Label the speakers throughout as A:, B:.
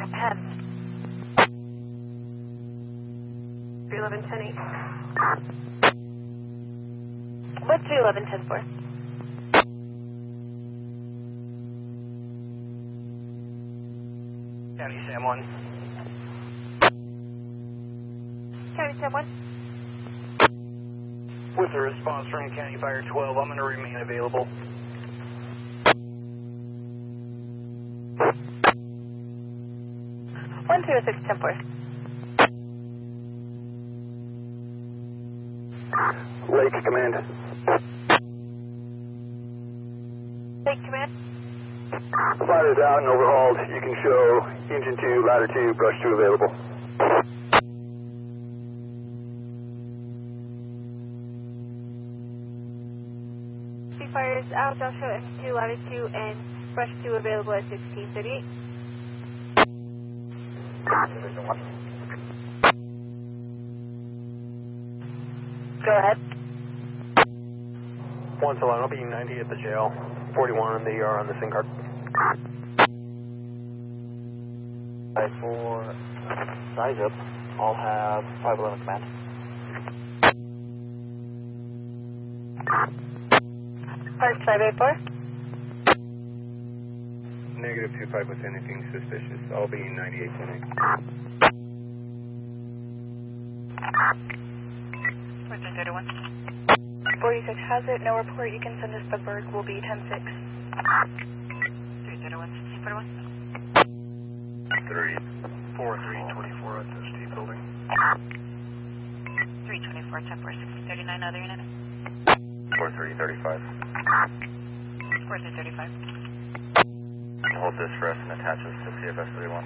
A: Ahead. 311, 10-8. What's 311, 10-4?
B: County Sam 1.
A: County Sam 1.
B: With a response from County Fire 12, I'm going to remain available.
A: One 106, 10-4.
C: Lake Command.
A: Lake Command.
C: Fire's out and overhauled. You can show engine 2, ladder 2, brush 2 available.
A: Fire's out, Joshua M2, ladder 2, and brush 2 available at 1638. Go ahead.
B: One to line, I'll be 90 at the jail. 41 on the ER on the SIM card.
D: 5-4, size up. I'll have 511 command.
A: Park 584.
B: Negative 25 with anything suspicious. I'll be 98 tonight.
A: 1431. 46 has it. No report. You can send us the bird. Will be 10-6. 331, 1641.
B: 34324 at the Steve building.
A: 324, 10-4, 1639. Other unit.
B: 4335.
A: 4335.
D: Hold this for us and attach us to CFS 31.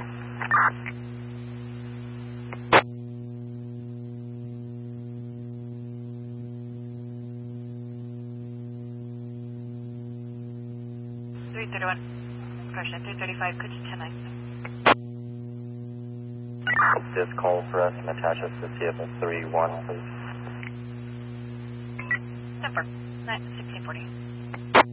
A: Question 335, could you 10-9?
D: This call for us and attach us to CFS 31, please.
A: 10-4, 1640.